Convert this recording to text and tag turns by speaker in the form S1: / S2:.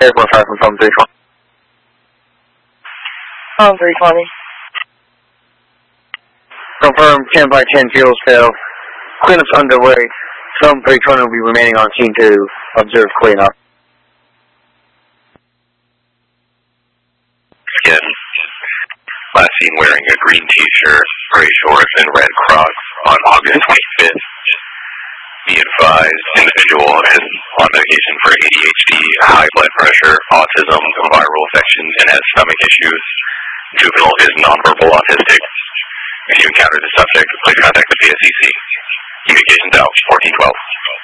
S1: Airport 5 from 320.
S2: 320.
S1: Confirm 10 by 10 fuel spill. Cleanup's underway. Some 320 will be remaining on scene to observe cleanup.
S3: Again, last seen wearing a green t-shirt, gray shorts, and red Crocs on August 25th. Be advised, individual is on medication for ADHD, high blood pressure, autism, viral infections, and has stomach issues. Juvenile is nonverbal autistic. If you encounter the subject, please contact the PSCC. Communications out, 1412.